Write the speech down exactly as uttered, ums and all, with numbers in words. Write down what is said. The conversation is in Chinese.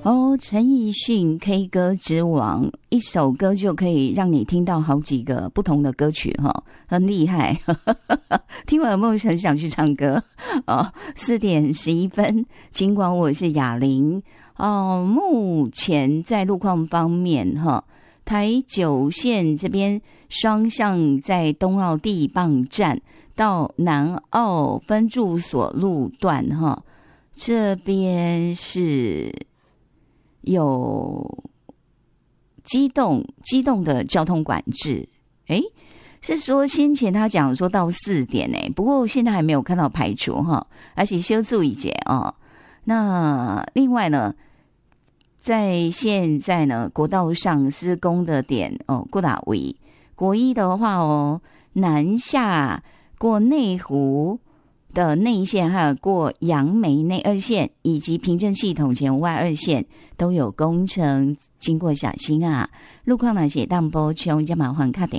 哦，陈奕迅 K 歌之王，一首歌就可以让你听到好几个不同的歌曲哈，很厉害。听完有没有很想去唱歌？哦，四点十一分，尽管我是雅玲哦。目前在路况方面哈，台九线这边双向在东澳地磅站到南澳分驻所路段哈，这边是有机动机动的交通管制。诶，是说先前他讲说到四点诶，不过现在还没有看到排除哈，而且修注一节哦。那另外呢，在现在呢国道上施工的点哦，过大围国一的话哦，南下过内湖的内线，还有过杨梅内二线以及平镇系统前外二线都有工程，经过小心啊。路况呢写当波穷，加麻烦打电